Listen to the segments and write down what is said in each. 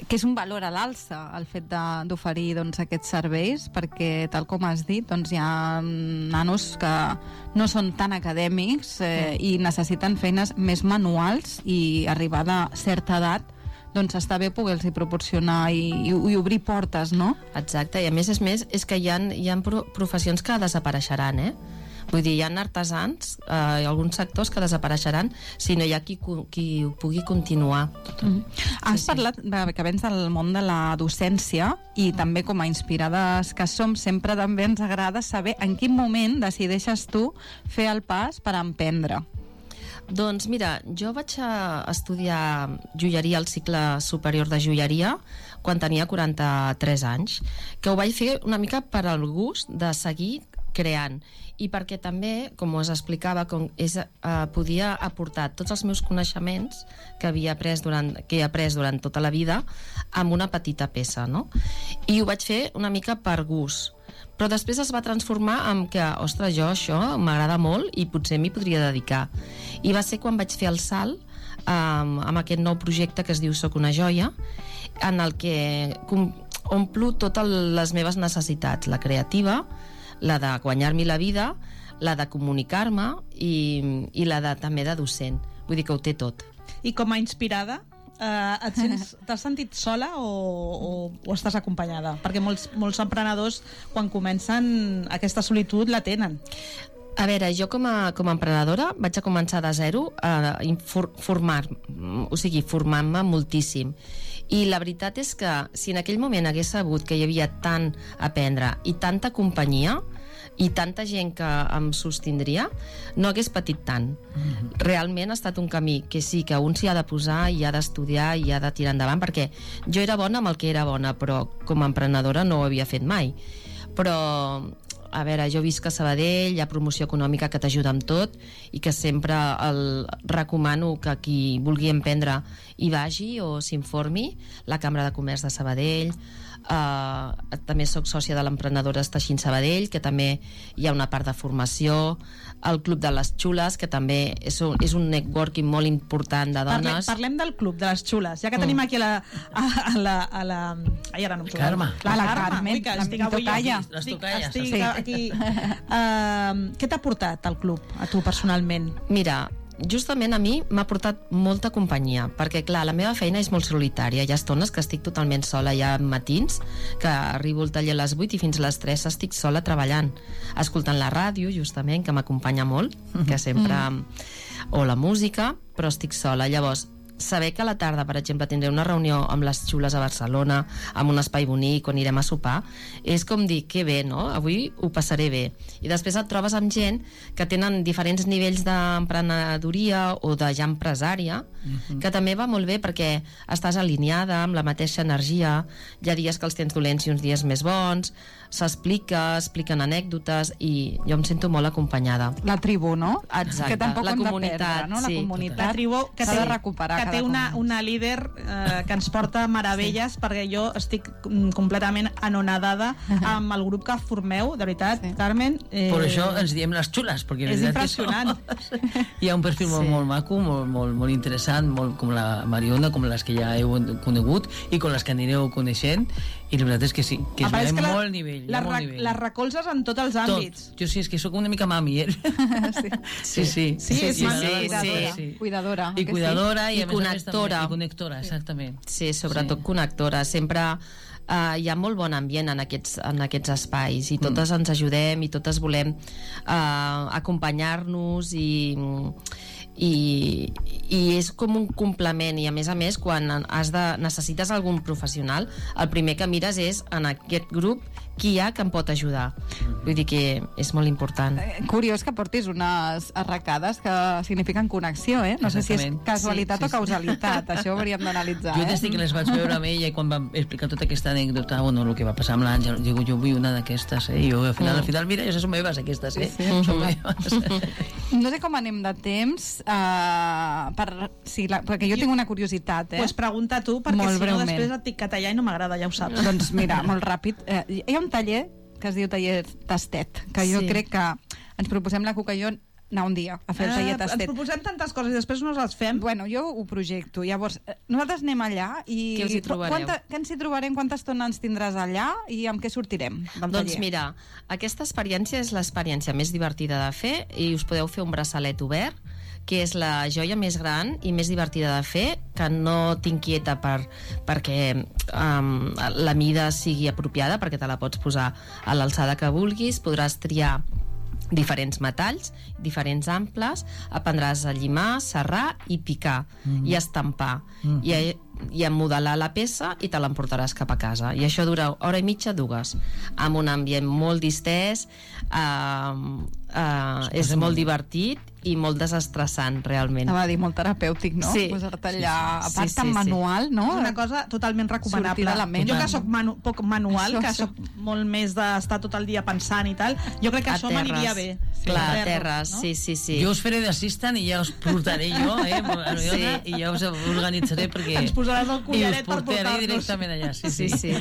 que és un valor a l'alça el fet d'oferir doncs, aquests serveis, perquè tal com has dit doncs, hi ha nanos que no són tan acadèmics i necessiten feines més manuals, i arribar a certa edat doncs està bé poder-los proporcionar i obrir portes, no? Exacte, i a més és que hi ha professions que desapareixeran, Vull dir, hi ha artesans, alguns sectors que desapareixeran si no hi ha qui ho pugui continuar. Has parlat que vens del món de la docència, i també com a inspirades que som, sempre també ens agrada saber en quin moment decideixes tu fer el pas per emprendre. Doncs mira, jo vaig estudiar joieria al cicle superior de joieria quan tenia 43 anys, que ho vaig fer una mica per al gust de seguir creant, i perquè també, com us explicava, podia aportar tots els meus coneixements que he après durant tota la vida amb una petita peça, no? I ho vaig fer una mica per gust, però després es va transformar en que, ostres, jo això m'agrada molt i potser m'hi podria dedicar. I va ser quan vaig fer el salt amb aquest nou projecte que es diu Soc una joia, en el que omplo totes les meves necessitats, la creativa, la de guanyar-m'hi la vida, la de comunicar-me i la també de docent. Vull dir que ho té tot. I com a inspirada, t'has sentit sola o estàs acompanyada? Perquè molts emprenedors, quan comencen, aquesta solitud la tenen. A veure, jo com a emprenedora vaig a començar de zero a formar-me moltíssim. I la veritat és que si en aquell moment hagués sabut que hi havia tant a aprendre i tanta companyia i tanta gent que em sostindria, no hagués patit tant. Realment ha estat un camí que sí, que un s'hi ha de posar i ha d'estudiar i ha de tirar endavant, perquè jo era bona amb el que era bona, però com a emprenedora no ho havia fet mai. Però a veure, jo visc a Sabadell, hi ha promoció econòmica que t'ajuda amb tot i que sempre recomano que qui vulgui emprendre hi vagi o s'informi, la Cambra de Comerç de Sabadell, també soc sòcia de l'Emprenedores Teixint Sabadell, que també hi ha una part de formació, el Club de les Xules, que també és un networking molt important de dones. Parlem del Club de les Xules, ja que tenim aquí a la Carme. La Carme, que estic avui estic aquí. Què t'ha portat el club, a tu personalment? Mira, justament a mi m'ha portat molta companyia, perquè clar, la meva feina és molt solitària, hi ha estones que estic totalment sola, hi ha matins que arribo al taller a les 8 i fins a les 3 estic sola treballant, escoltant la ràdio justament, que m'acompanya molt, que sempre o la música, però estic sola. Llavors saber que a la tarda, per exemple, tindré una reunió amb les Xules a Barcelona, amb un espai bonic on anirem a sopar, és com dir, que bé, no? Avui ho passaré bé. I després et trobes amb gent que tenen diferents nivells d'emprenedoria o de ja empresària, que també va molt bé perquè estàs alineada amb la mateixa energia, hi ha dies que els tens dolents i uns dies més bons, expliquen anècdotes i jo em sento molt acompanyada. La tribu, no? Exacte, que tampoc la hem comunitat, de perdre, no? sí, La comunitat, la tribu que s'ha de recuperar. Que té una líder que ens porta meravelles, perquè jo estic completament anonadada amb el grup que formeu, de veritat, Carmen. Per això ens diem les Xules, perquè és impressionant. Hi ha un perfil molt maco, molt interessant, molt com la Mariona, com les que ja heu conegut i com les que anireu coneixent, i la veritat és que sí, que és molt nivell. Les recolzes en tots els àmbits. Jo sí, és que sóc una mica mami, Sí, és mami. Cuidadora. I cuidadora i connectora. I connectora, exactament. Sí, sobretot connectora. Sempre hi ha molt bon ambient en aquests espais i totes ens ajudem i totes volem acompanyar-nos i és com un complement, i a més quan necessites algun professional, el primer que mires és en aquest grup qui hi ha que em pot ajudar. Vull dir que és molt important. Curiós que portis unes arracades que signifiquen connexió, No sé si és casualitat o causalitat, això ho hauríem d'analitzar. Jo des que les vaig veure amb ella i quan vam explicar tota aquesta anècdota, el que va passar amb l'Àngel, digo, jo vull una d'aquestes, i jo al final, mira, ja són meves aquestes, són meves. No sé com anem de temps, perquè jo tinc una curiositat, Doncs pregunta tu, perquè si no després et dic català i no m'agrada, ja ho saps. Doncs mira, molt ràpid, hi ha un taller que es diu taller Tastet, que jo crec que ens proposem la Cuca i jo anar un dia a fer el tallet Ens estet. proposem tantes coses i després no les fem. Bueno, jo ho projecto. Llavors, nosaltres anem allà i... Què us hi trobareu? Què ens hi trobarem? Quanta estona ens tindràs allà i amb què sortirem del taller? Doncs mira, aquesta experiència és l'experiència més divertida de fer i us podeu fer un braçalet obert, que és la joia més gran i més divertida de fer, que no t'inquieta perquè la mida sigui apropiada, perquè te la pots posar a l'alçada que vulguis, podràs triar diferents metalls, diferents amples, aprendràs a llimar, serrar i picar i estampar i a modelar la peça i te l'emportaràs cap a casa, i això dura hora i mitja, 2, amb un ambient molt distès, és molt divertit i molt desestressant, realment. Anava a dir, molt terapèutic, no? Sí. Posar-te allà, a part Sí, tan manual, no? És una cosa totalment recomanable. Sortir de la ment. Jo que soc poc manual, Això, que soc molt més d'estar tot el dia pensant i tal, jo crec que això m'aniria bé. Clar, a Ferro, terres, no? sí. Jo us faré d'assistent i ja us portaré jo, Mariona, i ja us organitzaré perquè... Ens posaràs el collaret per portaré portar-nos. directament allà, sí.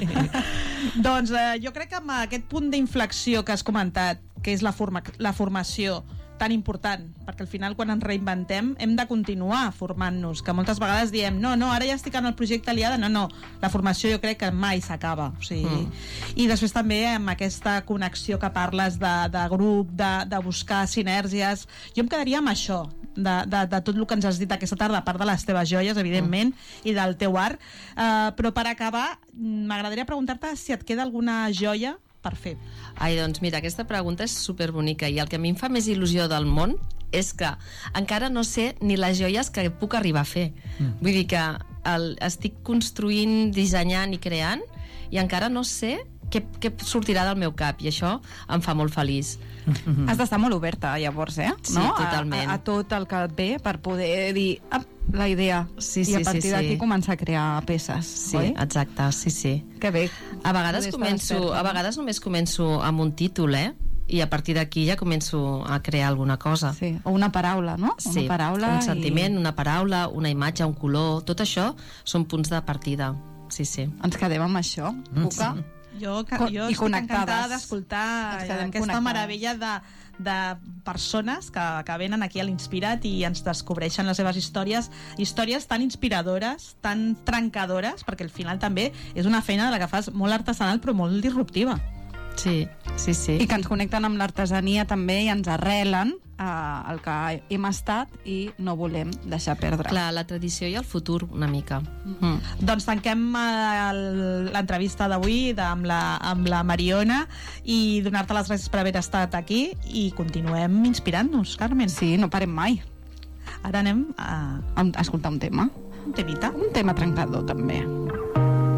Doncs jo crec que amb aquest punt d'inflexió que has comentat, que és la formació tan important, perquè al final quan ens reinventem hem de continuar formant-nos, que moltes vegades diem no, ara ja estic en el projecte aliada, no, la formació jo crec que mai s'acaba, o sigui, i després també amb aquesta connexió que parles de grup, de buscar sinergies, jo em quedaria amb això, de tot el que ens has dit aquesta tarda, a part de les teves joies, evidentment, i del teu art, però per acabar m'agradaria preguntar-te si et queda alguna joia per fer. Ai, doncs mira, aquesta pregunta és superbonica i el que a mi em fa més il·lusió del món és que encara no sé ni les joies que puc arribar a fer. Vull dir que estic construint, dissenyant i creant i encara no sé què sortirà del meu cap, i això em fa molt feliç. Has d'estar molt oberta, llavors, Sí, no? totalment. A tot el que et ve per poder dir la idea i a partir d'aquí començar a crear peces, Sí, oi? exacte, sí. Que bé. A vegades només començo amb un títol, i a partir d'aquí ja començo a crear alguna cosa. Sí, o una paraula, no? Sí, una paraula un sentiment, una paraula, una imatge, un color, tot això són punts de partida. Sí. Ens quedem amb això, Cuca. Jo I estic encantada Ens d'escoltar quedem aquesta connectades. meravella de persones que venen aquí a l'Inspirat i ens descobreixen les seves històries tan inspiradores, tan trencadores, perquè al final també és una feina de la que fas molt artesanal però molt disruptiva. Sí. I que ens connecten amb l'artesania també i ens arrelen el que hem estat i no volem deixar perdre. Clar, la tradició i el futur, una mica. Doncs tanquem l'entrevista d'avui amb la Mariona i donar-te les gràcies per haver estat aquí i continuem inspirant-nos, Carmen. Sí, no parem mai. Ara anem a Escoltar un tema. un temita. Un tema trencador, també.